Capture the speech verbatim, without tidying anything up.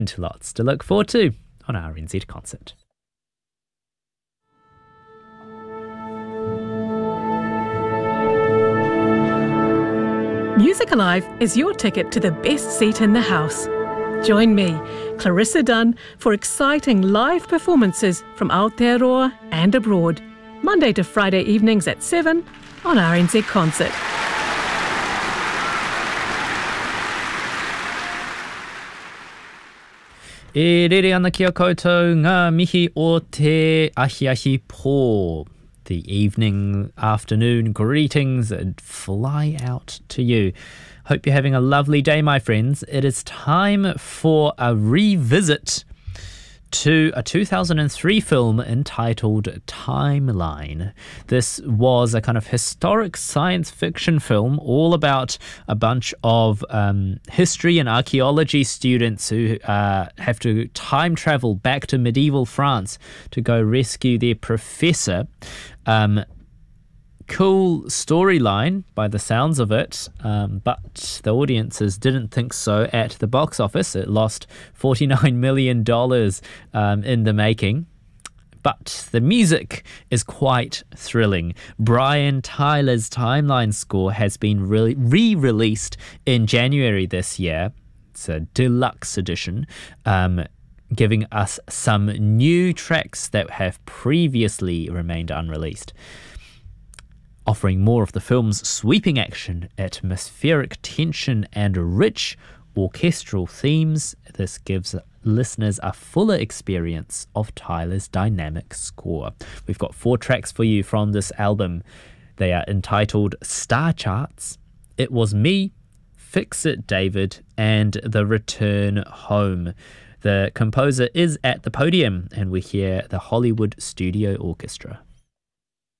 And lots to look forward to on our R N Z Concert. Music Alive is your ticket to the best seat in the house. Join me, Clarissa Dunn, for exciting live performances from Aotearoa and abroad, Monday to Friday evenings at seven on R N Z Concert. E rere ana kia koutou ngā mihi o te ahi ahi pō. The evening, afternoon greetings fly out to you. Hope you're having a lovely day, my friends. It is time for a revisit to a two thousand three film entitled Timeline. This was a kind of historic science fiction film all about a bunch of um, history and archaeology students who uh, have to time travel back to medieval France to go rescue their professor. Um, cool storyline by the sounds of it, um, but the audiences didn't think so at the box office. It lost forty-nine million dollars um, in the making. But the music is quite thrilling. Brian Tyler's Timeline score has been re- re-released in January this year. It's a deluxe edition, um, giving us some new tracks that have previously remained unreleased. Offering more of the film's sweeping action, atmospheric tension, and rich orchestral themes, this gives listeners a fuller experience of Tyler's dynamic score. We've got four tracks for you from this album. They are entitled Star Charts, It Was Me, Fix It David, and The Return Home. The composer is at the podium, and we hear the Hollywood Studio Orchestra.